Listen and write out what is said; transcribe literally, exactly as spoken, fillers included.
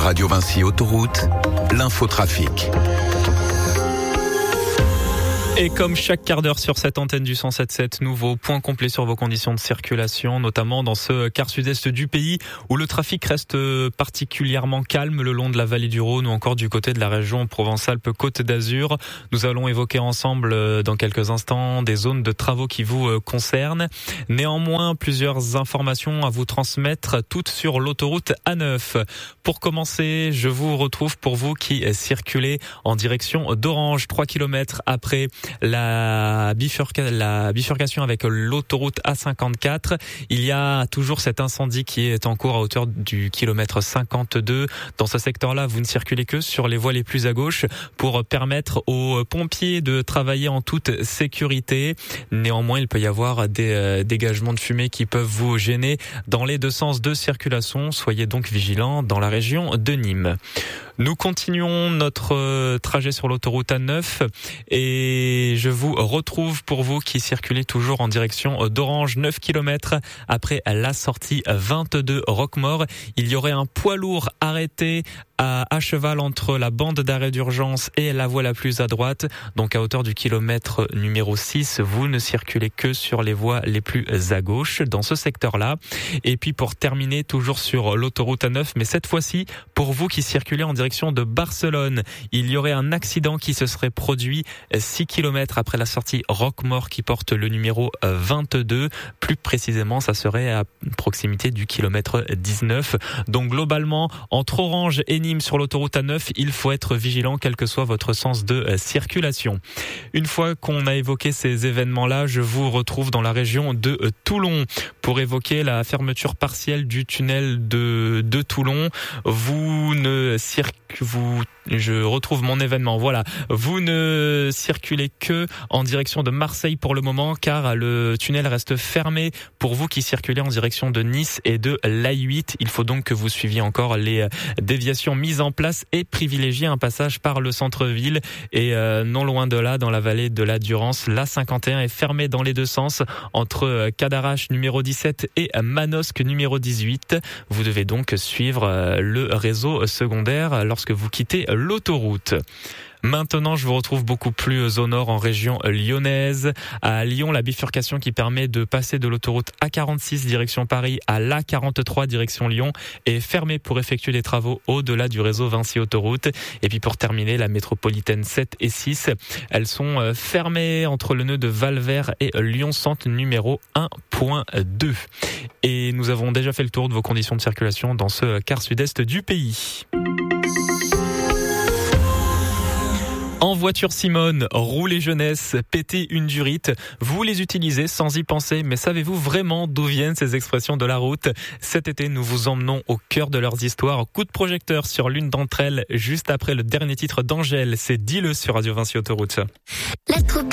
Radio Vinci Autoroute, l'infotrafic. Et comme chaque quart d'heure sur cette antenne du cent sept virgule sept, nouveau point complet sur vos conditions de circulation, notamment dans ce quart sud-est du pays où le trafic reste particulièrement calme le long de la vallée du Rhône ou encore du côté de la région Provence-Alpes-Côte d'Azur. Nous allons évoquer ensemble dans quelques instants des zones de travaux qui vous concernent. Néanmoins, plusieurs informations à vous transmettre, toutes sur l'autoroute A neuf. Pour commencer, je vous retrouve pour vous qui circulez en direction d'Orange, trois kilomètres après La, bifurca, la bifurcation avec l'autoroute A cinquante-quatre. Il y a toujours cet incendie qui est en cours à hauteur du kilomètre cinquante-deux. Dans ce secteur-là, vous ne circulez que sur les voies les plus à gauche pour permettre aux pompiers de travailler en toute sécurité. Néanmoins, il peut y avoir des euh, dégagements de fumée qui peuvent vous gêner dans les deux sens de circulation. Soyez donc vigilants dans la région de Nîmes. Nous continuons notre trajet sur l'autoroute A neuf et je vous retrouve pour vous qui circulez toujours en direction d'Orange, neuf kilomètres après la sortie vingt-deux Roquemaure. Il y aurait un poids lourd arrêté à, à cheval entre la bande d'arrêt d'urgence et la voie la plus à droite. Donc à hauteur du kilomètre numéro six, vous ne circulez que sur les voies les plus à gauche dans ce secteur-là. Et puis pour terminer, toujours sur l'autoroute A neuf, mais cette fois-ci pour vous qui circulez en direction de Barcelone, il y aurait un accident qui se serait produit six kilomètres après la sortie Roquemaure qui porte le numéro vingt-deux. Plus précisément, ça serait à proximité du kilomètre dix-neuf. Donc globalement, entre Orange et Nîmes sur l'autoroute A neuf, il faut être vigilant quel que soit votre sens de circulation. Une fois qu'on a évoqué ces événements-là, je vous retrouve dans la région de Toulon pour évoquer la fermeture partielle du tunnel de, de Toulon. Vous ne circulez Vous, je retrouve mon événement. Voilà, vous ne circulez que en direction de Marseille pour le moment, car le tunnel reste fermé pour vous qui circulez en direction de Nice et de l'A huit. Il faut donc que vous suiviez encore les déviations mises en place et privilégier un passage par le centre-ville. Et euh, non loin de là, dans la vallée de la Durance, l'A cinquante et un est fermé dans les deux sens entre Cadarache numéro dix-sept et Manosque numéro dix-huit. Vous devez donc suivre le réseau secondaire lorsque vous quittez l'autoroute. Maintenant, je vous retrouve beaucoup plus au nord en région lyonnaise. À Lyon, la bifurcation qui permet de passer de l'autoroute A quarante-six direction Paris à l'A quarante-trois direction Lyon est fermée pour effectuer les travaux au-delà du réseau Vinci Autoroute. Et puis pour terminer, la métropolitaine sept et six, elles sont fermées entre le nœud de Valvert et Lyon-Centre numéro un point deux. Et nous avons déjà fait le tour de vos conditions de circulation dans ce quart sud-est du pays. En voiture Simone, rouler jeunesse, péter une durite, vous les utilisez sans y penser, mais savez-vous vraiment d'où viennent ces expressions de la route ? Cet été, nous vous emmenons au cœur de leurs histoires. Coup de projecteur sur l'une d'entre elles, juste après le dernier titre d'Angèle, c'est Dis-le sur Radio Vinci Autoroute. Laisse trop